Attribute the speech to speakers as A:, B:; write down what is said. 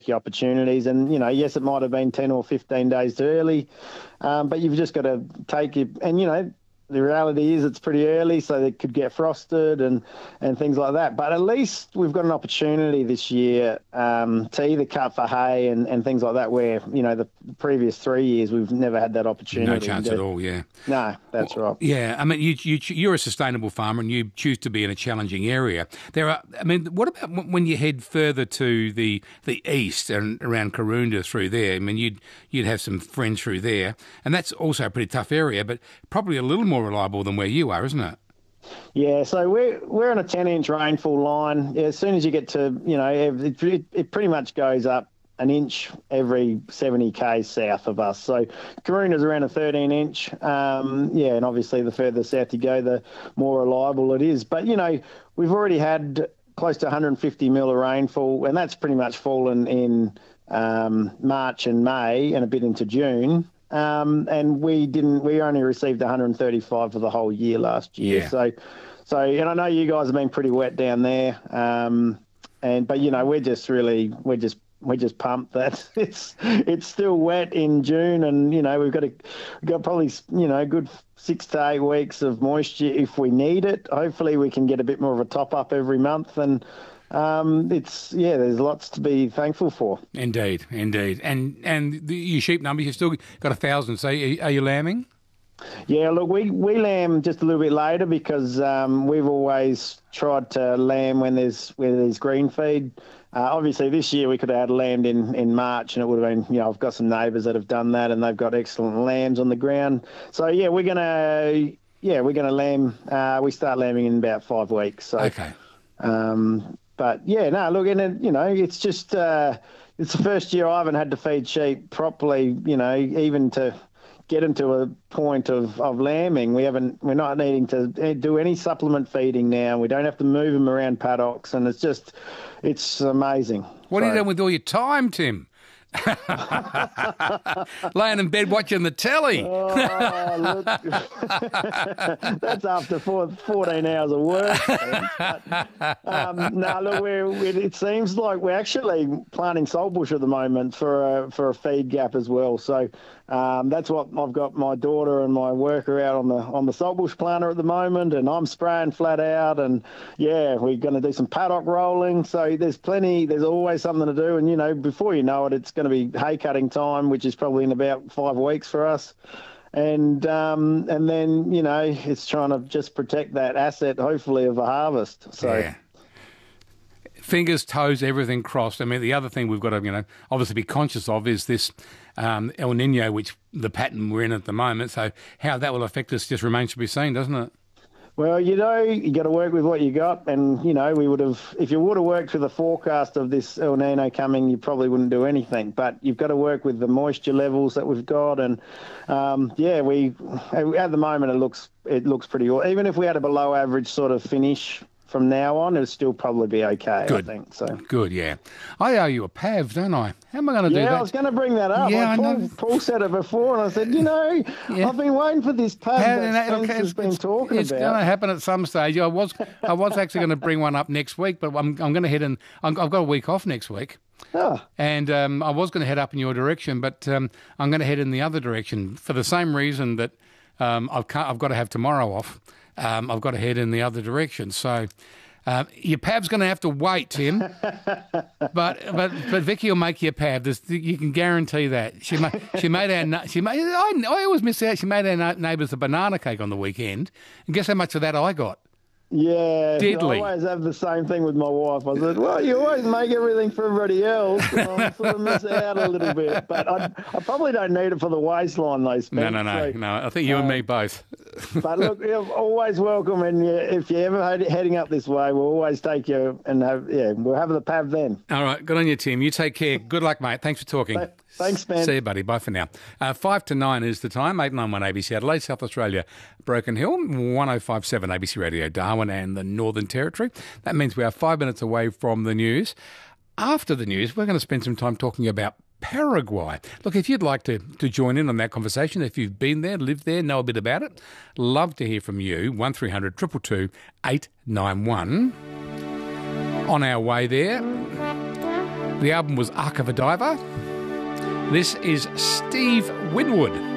A: your opportunities. And, yes, it might have been 10 or 15 days too early, but you've just got to take it. And, the reality is it's pretty early, so they could get frosted and things like that. But at least we've got an opportunity this year to either cut for hay and things like that, where, the previous 3 years we've never had that opportunity.
B: No chance at all, yeah.
A: No, that's right.
B: Yeah, I mean, you're a sustainable farmer and you choose to be in a challenging area. What about when you head further to the east and around Karoonda through there? I mean, you'd have some friends through there, and that's also a pretty tough area, but probably a little more reliable than where you are, isn't it?
A: Yeah, so we're on a 10-inch rainfall line. As soon as you get to, it pretty much goes up an inch every 70 k's south of us. So Karoonda's around a 13-inch. And obviously the further south you go, the more reliable it is. But, we've already had close to 150 mil of rainfall, and that's pretty much fallen in March and May and a bit into June. And we only received 135 for the whole year last year.
B: Yeah.
A: So, and I know you guys have been pretty wet down there. But we're just pumped that it's still wet in June, and we've got probably good 6 to 8 weeks of moisture if we need it. Hopefully we can get a bit more of a top up every month, and there's lots to be thankful for.
B: Indeed. And your sheep numbers, you've still got 1,000. So are you lambing?
A: Yeah, look, we lamb just a little bit later because we've always tried to lamb when there's green feed. Obviously, this year we could have had lambed in March, and it would have been, I've got some neighbours that have done that, and they've got excellent lambs on the ground. So yeah, we're gonna lamb. We start lambing in about 5 weeks. So,
B: okay.
A: But yeah, no, look, and it's just it's the first year I haven't had to feed sheep properly. Even to get them to a point of lambing, we're not needing to do any supplement feeding now. We don't have to move them around paddocks, and it's amazing.
B: What are you doing with all your time, Tim? Laying in bed watching the telly.
A: Look. That's after 14 hours of work. It seems like we're actually planting saltbush at the moment for a feed gap as well. So that's what I've got my daughter and my worker out on the saltbush planter at the moment, and I'm spraying flat out. And yeah, we're going to do some paddock rolling. So there's always something to do. And before you know it, it's going to be hay cutting time, which is probably in about 5 weeks for us. And then it's trying to just protect that asset, hopefully, of a harvest. So.
B: Yeah. Fingers, toes, everything crossed. I mean, the other thing we've got to, obviously be conscious of is this El Nino, which the pattern we're in at the moment. So how that will affect us just remains to be seen, doesn't it?
A: Well, you got to work with what you got. And, we would have, if you would have worked with the forecast of this El Nino coming, you probably wouldn't do anything. But you've got to work with the moisture levels that we've got. And, at the moment, it looks pretty good. Even if we had a below average sort of finish from now on, it'll still probably be okay,
B: good.
A: I think. So
B: good, yeah. I owe you a PAV, don't I? How am I going to do that?
A: Yeah, I was going to bring that up.
B: Yeah, I
A: know. Paul said it before, and I said, I've been waiting for this PAV that Spencer's been talking about.
B: It's going to happen at some stage. I was actually going to bring one up next week, but I'm going to head in. I've got a week off next week.
A: Oh.
B: And I was going to head up in your direction, but I'm going to head in the other direction for the same reason that I've got to have tomorrow off. I've got to head in the other direction. So your PAV's going to have to wait, Tim. but Vicky will make you a PAV. You can guarantee that. I always miss out. She made our neighbours a banana cake on the weekend, and guess how much of that I got?
A: Yeah,
B: Diddly.
A: I always have the same thing with my wife. I said, well, you always make everything for everybody else, and I sort of miss out a little bit. But I probably don't need it for the waistline, though, Spence.
B: No. I think you and me both.
A: But look, you're always welcome, and if you're ever heading up this way, we'll always take you and we'll have the PAV then.
B: All right, good on you, Tim. You take care. Good luck, mate. Thanks for talking.
A: Thanks, man.
B: See you, buddy. Bye for now. 5 to 9 is the time. 891 ABC Adelaide, South Australia, Broken Hill, 1057 ABC Radio Darwin and the Northern Territory. That means we are 5 minutes away from the news. After the news, we're going to spend some time talking about Paraguay. Look, if you'd like to join in on that conversation, if you've been there, lived there, know a bit about it, love to hear from you. 1300 222 891. On our way there, The album was Arc of a Diver. This is Steve Winwood.